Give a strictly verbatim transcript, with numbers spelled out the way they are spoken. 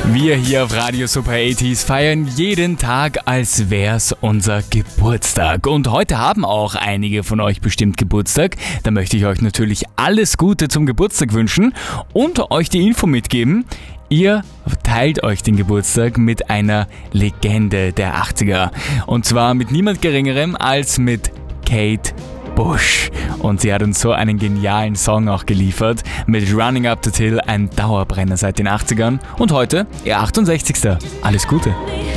Wir hier auf Radio Super achtziger feiern jeden Tag, als wär's unser Geburtstag. Und heute haben auch einige von euch bestimmt Geburtstag. Da möchte ich euch natürlich alles Gute zum Geburtstag wünschen und euch die Info mitgeben. Ihr teilt euch den Geburtstag mit einer Legende der achtziger. Und zwar mit niemand Geringerem als mit Kate Bush. Und sie hat uns so einen genialen Song auch geliefert mit Running Up That Hill, ein Dauerbrenner seit den achtzigern. Und heute ihr achtundsechzigster. Alles Gute.